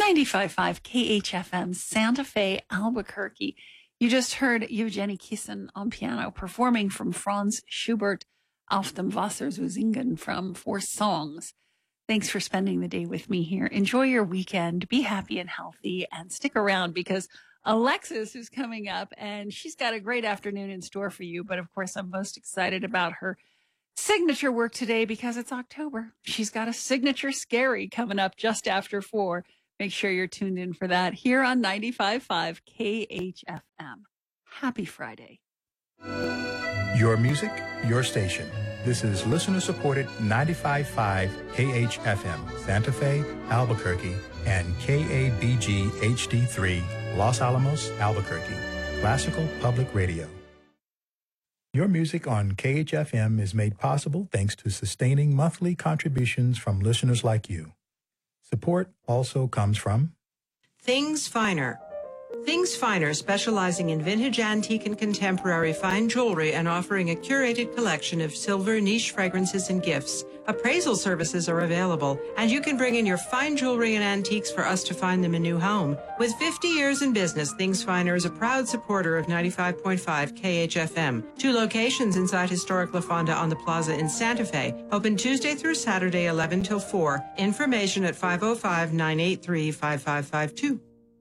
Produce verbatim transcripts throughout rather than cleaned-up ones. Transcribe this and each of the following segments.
ninety-five point five K H F M, Santa Fe, Albuquerque. You just heard Evgeny Kissin on piano performing from Franz Schubert, Auf dem Wasser zu singen from Four Songs. Thanks for spending the day with me here. Enjoy your weekend. Be happy and healthy, and stick around because Alexis is coming up and she's got a great afternoon in store for you. But of course, I'm most excited about her signature work today because it's October. She's got a signature scary coming up just after four. Make sure you're tuned in for that here on ninety-five point five K H F M. Happy Friday. Your music, your station. This is listener-supported ninety-five point five K H F M, Santa Fe, Albuquerque, and K A B G H D three, Los Alamos, Albuquerque. Classical Public Radio. Your music on K H F M is made possible thanks to sustaining monthly contributions from listeners like you. Support also comes from Things Finer. Things Finer, specializing in vintage, antique, and contemporary fine jewelry and offering a curated collection of silver niche fragrances and gifts. Appraisal services are available, and you can bring in your fine jewelry and antiques for us to find them a new home. With fifty years in business, Things Finer is a proud supporter of ninety-five point five K H F M. Two locations inside historic La Fonda on the Plaza in Santa Fe. Open Tuesday through Saturday, eleven till four. Information at five oh five, nine eight three, five five five two.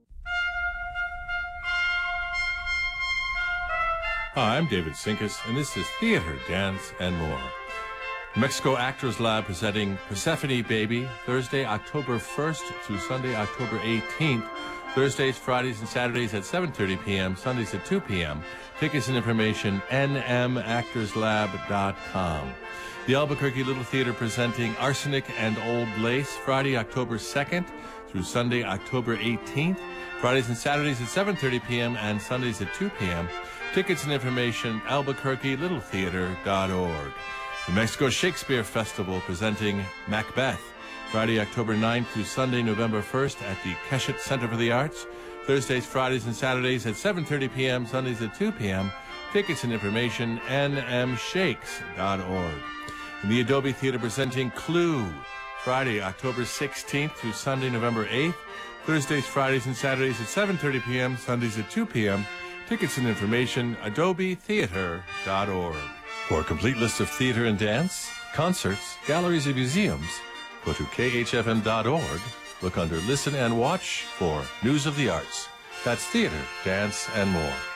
Hi, I'm David Sinkus, and this is Theater, Dance, and More. Mexico Actors Lab presenting Persephone Baby, Thursday, October first through Sunday, October eighteenth. Thursdays, Fridays, and Saturdays at seven thirty p.m., Sundays at two p.m. Tickets and information, n m actors lab dot com. The Albuquerque Little Theater presenting Arsenic and Old Lace, Friday, October second through Sunday, October eighteenth. Fridays and Saturdays at seven thirty p.m. and Sundays at two p.m. Tickets and information, albuquerque little theater dot org. The Mexico Shakespeare Festival presenting Macbeth, Friday, October ninth through Sunday, November first at the Keshet Center for the Arts. Thursdays, Fridays, and Saturdays at seven thirty p.m., Sundays at two p.m. Tickets and information, n m shakes dot org. And the Adobe Theater presenting Clue, Friday, October sixteenth through Sunday, November eighth. Thursdays, Fridays, and Saturdays at seven thirty p.m., Sundays at two p.m. Tickets and information, adobe theater dot org. For a complete list of theater and dance, concerts, galleries, and museums, go to K H F M dot org. Look under Listen and Watch for News of the Arts. That's theater, dance, and more.